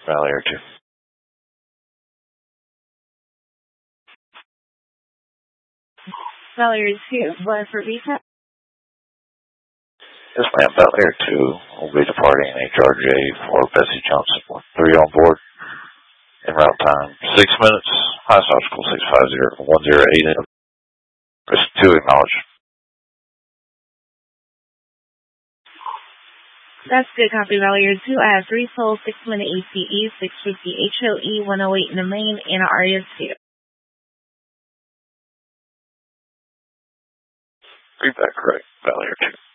Valley Air 2. Valley Air 2, what for VTAC? Yes, ma'am. Valley Air 2 will be departing HRJ for Bessie Johnson with 3 on board. En route time 6 minutes. Highest obstacle 650-108. Risk 2 acknowledged. That's good, copy, Valley Air 2. I have 3 souls, 6-minute ACE, 650 HOE, 108 in the main, and ARIA 2. Feedback correct, Valley Air 2.